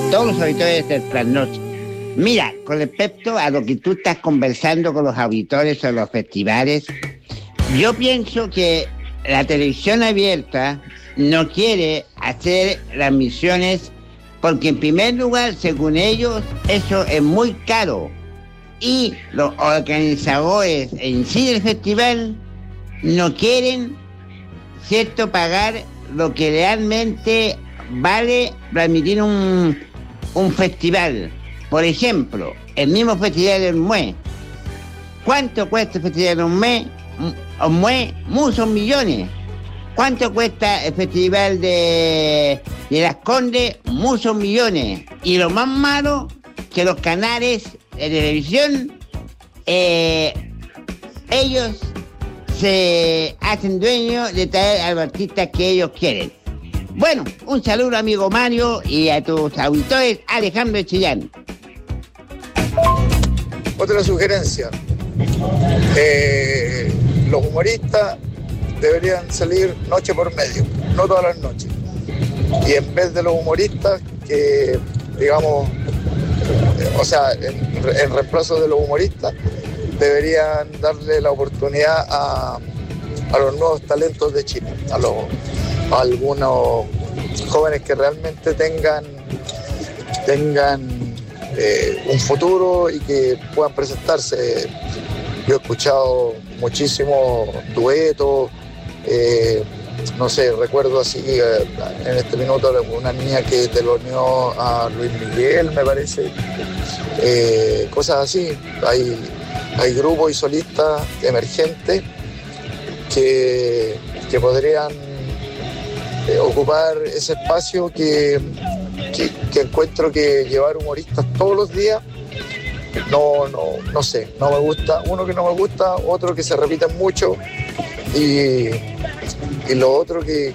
todos los auditores del Trasnoche. Mira, con respecto a lo que tú estás conversando con los auditores sobre los festivales, yo pienso que la televisión abierta no quiere hacer las misiones porque, en primer lugar, según ellos, eso es muy caro. Y los organizadores en sí del festival no quieren, ¿cierto?, pagar lo que realmente vale transmitir un festival. Por ejemplo, el mismo festival del MUE. ¿Cuánto cuesta el festival del MUE? Muchos millones. ¿Cuánto cuesta el festival de Las Condes? Muchos millones. Y lo más malo, que los canales de televisión, ellos se hacen dueños de traer a los artistas que ellos quieren. Bueno, un saludo, amigo Mario, y a tus auditores, Alejandro Chillán. Otra sugerencia, los humoristas deberían salir noche por medio, no todas las noches. Y en vez de los humoristas, que digamos, o sea, en reemplazo de los humoristas, deberían darle la oportunidad a los nuevos talentos de Chile, a algunos jóvenes que realmente tengan un futuro y que puedan presentarse. Yo he escuchado muchísimos duetos, no sé, recuerdo así en este minuto una niña que teloneó a Luis Miguel, me parece, cosas así. Hay grupos y solistas emergentes que podrían ocupar ese espacio que encuentro que llevar humoristas todos los días, no sé, no me gusta. Uno, que no me gusta, otro, que se repiten mucho, y lo otro, que